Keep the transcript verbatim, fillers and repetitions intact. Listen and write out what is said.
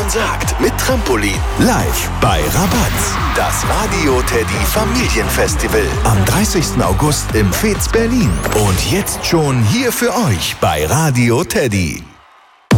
man sagt mit Trampolin. Live bei Rabatz. Das Radio Teddy Familienfestival am dreißigsten August im Fez Berlin. Und jetzt schon hier für euch bei Radio Teddy.